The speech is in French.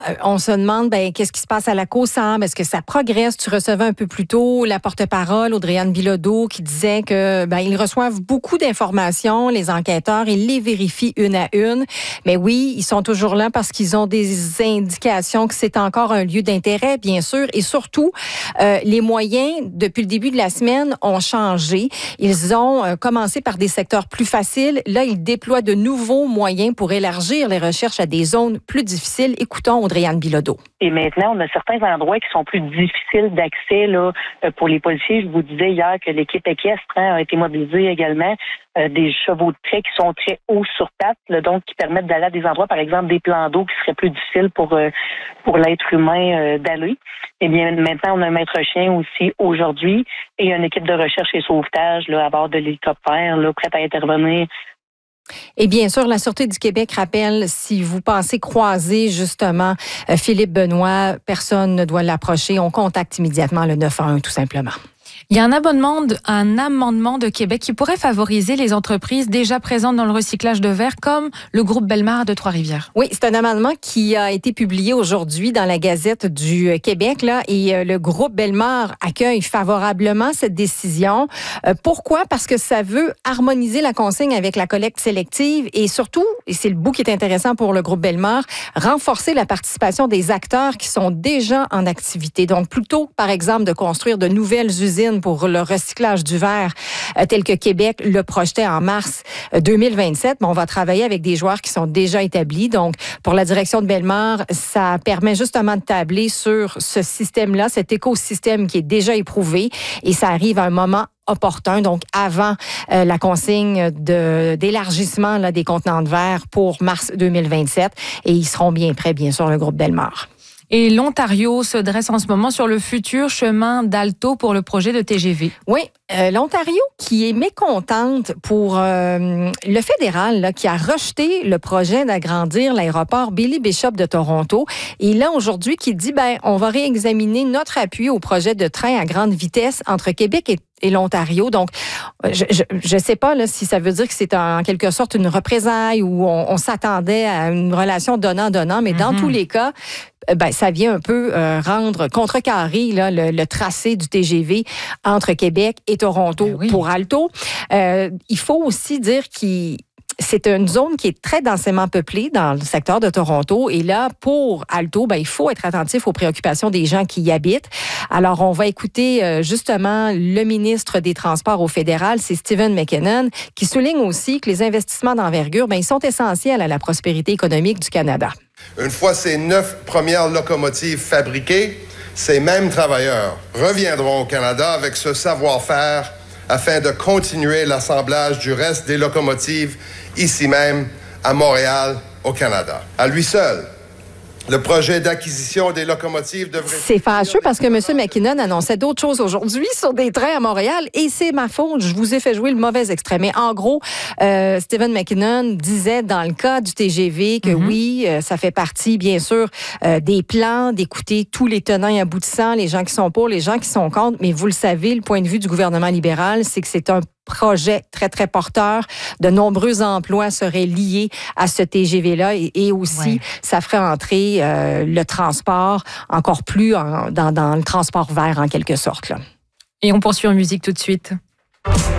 On se demande, qu'est-ce qui se passe à la COSAM? Est-ce que ça progresse? Tu recevais un peu plus tôt la porte-parole, Audrey-Anne Bilodeau, qui disait que ils reçoivent beaucoup d'informations, les enquêteurs, ils les vérifient une à une. Mais oui, ils sont toujours là parce qu'ils ont des indications que c'est encore un lieu d'intérêt, bien sûr. Et surtout, les moyens, depuis le début de la semaine, ont changé. Ils ont commencé par des secteurs plus faciles. Là, ils déploient de nouveaux moyens pour élargir les recherches à des zones plus difficiles. Écoutons Audrey-Anne Bilodeau. Et maintenant, on a certains endroits qui sont plus difficiles d'accès là, pour les policiers. Je vous disais hier que l'équipe équestre a été mobilisée également. Des chevaux de trait qui sont très hauts sur pattes, là, donc qui permettent d'aller à des endroits, par exemple des plans d'eau qui seraient plus difficiles pour l'être humain d'aller. Eh bien, maintenant, on a un maître chien aussi aujourd'hui et une équipe de recherche et sauvetage là, à bord de l'hélicoptère, là, prête à intervenir. Et bien sûr, la Sûreté du Québec rappelle, si vous pensez croiser justement Philippe Benoît, personne ne doit l'approcher. On contacte immédiatement le 911 tout simplement. Il y a un amendement de Québec qui pourrait favoriser les entreprises déjà présentes dans le recyclage de verre, comme le groupe Bellemare de Trois-Rivières. Oui, c'est un amendement qui a été publié aujourd'hui dans la Gazette du Québec, là, et le groupe Bellemare accueille favorablement cette décision. Pourquoi? Parce que ça veut harmoniser la consigne avec la collecte sélective et surtout, et c'est le bout qui est intéressant pour le groupe Bellemare, renforcer la participation des acteurs qui sont déjà en activité. Donc, plutôt, par exemple, de construire de nouvelles usines pour le recyclage du verre, tel que Québec le projetait en mars 2027. Mais on va travailler avec des joueurs qui sont déjà établis. Donc, pour la direction de Bellemare, ça permet justement de tabler sur ce système-là, cet écosystème qui est déjà éprouvé. Et ça arrive à un moment opportun, donc avant la consigne d'élargissement là, des contenants de verre pour mars 2027. Et ils seront bien prêts, bien sûr, le groupe Bellemare. Et l'Ontario se dresse en ce moment sur le futur chemin d'Alto pour le projet de TGV. Oui, l'Ontario qui est mécontente pour le fédéral là, qui a rejeté le projet d'agrandir l'aéroport Billy Bishop de Toronto. Et là, aujourd'hui, qui dit, on va réexaminer notre appui au projet de train à grande vitesse entre Québec et l'Ontario. Donc, je sais pas là, si ça veut dire que c'est en quelque sorte une représaille ou on s'attendait à une relation donnant-donnant, mais dans tous les cas, ça vient un peu contrecarrer là, le tracé du TGV entre Québec et Toronto pour Alto. Il faut aussi dire c'est une zone qui est très densément peuplée dans le secteur de Toronto. Et là, pour Alto, il faut être attentif aux préoccupations des gens qui y habitent. Alors, on va écouter justement le ministre des Transports au fédéral, c'est Stephen McKinnon, qui souligne aussi que les investissements d'envergure, ils sont essentiels à la prospérité économique du Canada. Une fois ces 9 premières locomotives fabriquées, ces mêmes travailleurs reviendront au Canada avec ce savoir-faire afin de continuer l'assemblage du reste des locomotives ici même, à Montréal, au Canada. À lui seul, le projet d'acquisition des locomotives devrait... C'est fâcheux parce que M. McKinnon annonçait d'autres choses aujourd'hui sur des trains à Montréal et c'est ma faute. Je vous ai fait jouer le mauvais extrait. Mais en gros, Stephen McKinnon disait dans le cas du TGV que oui, ça fait partie, bien sûr, des plans, d'écouter tous les tenants et aboutissants, les gens qui sont pour, les gens qui sont contre. Mais vous le savez, le point de vue du gouvernement libéral, c'est que c'est un projet très, très porteur. De nombreux emplois seraient liés à ce TGV-là et aussi, ça ferait entrer le transport encore plus dans le transport vert, en quelque sorte. Là. Et on poursuit en musique tout de suite.